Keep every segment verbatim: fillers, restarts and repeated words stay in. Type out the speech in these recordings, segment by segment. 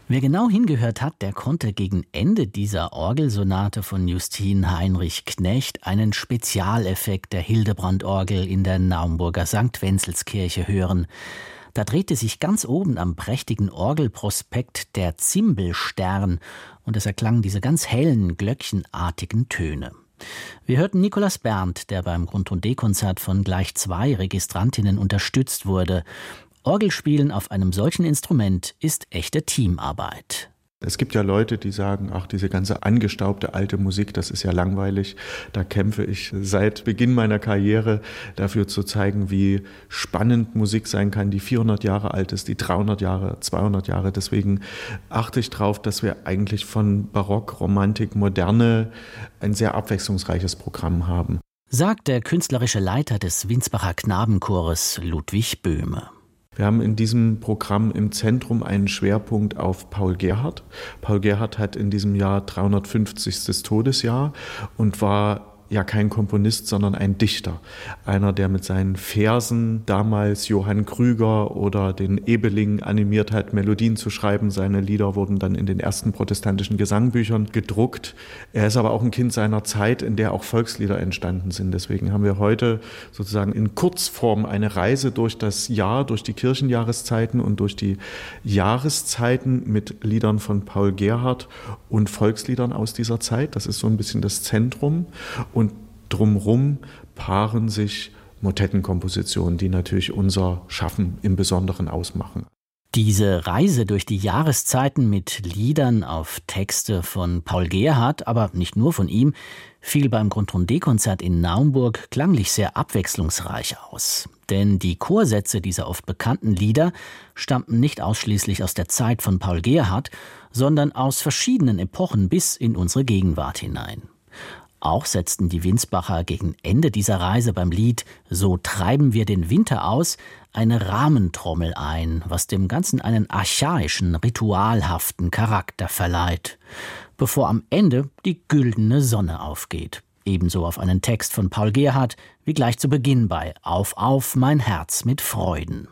Wer genau hingehört hat, der konnte gegen Ende dieser Orgelsonate von Justin Heinrich Knecht einen Spezialeffekt der Hildebrandorgel in der Naumburger Sankt Wenzelskirche hören. Da drehte sich ganz oben am prächtigen Orgelprospekt der Zimbelstern und es erklangen diese ganz hellen, glöckchenartigen Töne. Wir hörten Nikolaus Berndt, der beim Grundton D-Konzert von gleich zwei Registrantinnen unterstützt wurde. Orgelspielen auf einem solchen Instrument ist echte Teamarbeit. Es gibt ja Leute, die sagen, ach, diese ganze angestaubte alte Musik, das ist ja langweilig. Da kämpfe ich seit Beginn meiner Karriere dafür zu zeigen, wie spannend Musik sein kann, die vierhundert Jahre alt ist, die dreihundert Jahre, zweihundert Jahre. Deswegen achte ich darauf, dass wir eigentlich von Barock, Romantik, Moderne ein sehr abwechslungsreiches Programm haben. Sagt der künstlerische Leiter des Winsbacher Knabenchores Ludwig Böhme. Wir haben in diesem Programm im Zentrum einen Schwerpunkt auf Paul Gerhardt. Paul Gerhardt hat in diesem Jahr dreihundertfünfzigstes Todesjahr und war ja kein Komponist, sondern ein Dichter. Einer, der mit seinen Versen damals Johann Krüger oder den Ebeling animiert hat, Melodien zu schreiben. Seine Lieder wurden dann in den ersten protestantischen Gesangbüchern gedruckt. Er ist aber auch ein Kind seiner Zeit, in der auch Volkslieder entstanden sind. Deswegen haben wir heute sozusagen in Kurzform eine Reise durch das Jahr, durch die Kirchenjahreszeiten und durch die Jahreszeiten mit Liedern von Paul Gerhardt und Volksliedern aus dieser Zeit. Das ist so ein bisschen das Zentrum. Und drumherum paaren sich Motettenkompositionen, die natürlich unser Schaffen im Besonderen ausmachen. Diese Reise durch die Jahreszeiten mit Liedern auf Texte von Paul Gerhardt, aber nicht nur von ihm, fiel beim Grundton D-Konzert in Naumburg klanglich sehr abwechslungsreich aus. Denn die Chorsätze dieser oft bekannten Lieder stammten nicht ausschließlich aus der Zeit von Paul Gerhardt, sondern aus verschiedenen Epochen bis in unsere Gegenwart hinein. Auch setzten die Winsbacher gegen Ende dieser Reise beim Lied »So treiben wir den Winter aus« eine Rahmentrommel ein, was dem Ganzen einen archaischen, ritualhaften Charakter verleiht, bevor am Ende die güldene Sonne aufgeht. Ebenso auf einen Text von Paul Gerhardt wie gleich zu Beginn bei »Auf, auf, mein Herz mit Freuden«.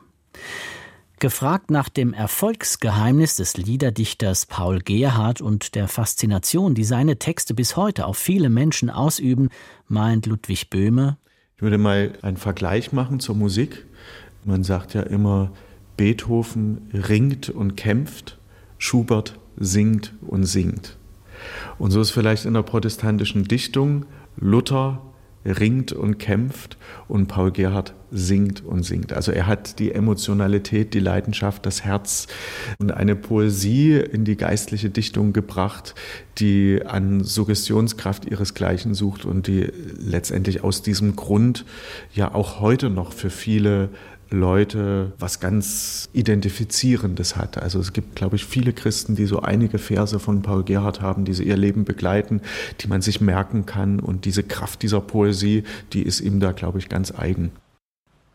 Gefragt nach dem Erfolgsgeheimnis des Liederdichters Paul Gerhardt und der Faszination, die seine Texte bis heute auf viele Menschen ausüben, meint Ludwig Böhme: Ich würde mal einen Vergleich machen zur Musik. Man sagt ja immer, Beethoven ringt und kämpft, Schubert singt und singt. Und so ist vielleicht in der protestantischen Dichtung Luther ringt und kämpft und Paul Gerhardt singt und singt. Also er hat die Emotionalität, die Leidenschaft, das Herz und eine Poesie in die geistliche Dichtung gebracht, die an Suggestionskraft ihresgleichen sucht und die letztendlich aus diesem Grund ja auch heute noch für viele Leute was ganz Identifizierendes hat. Also es gibt, glaube ich, viele Christen, die so einige Verse von Paul Gerhardt haben, die sie ihr Leben begleiten, die man sich merken kann. Und diese Kraft dieser Poesie, die ist ihm da, glaube ich, ganz eigen.